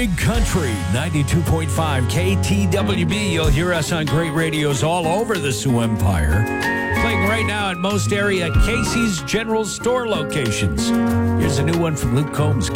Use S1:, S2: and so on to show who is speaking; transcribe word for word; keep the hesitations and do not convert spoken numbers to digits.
S1: Big Country, ninety-two point five K T W B. You'll hear us on great radios all over the Sioux Empire. Playing right now at most area Casey's General Store locations. Here's a new one from Luke Combs.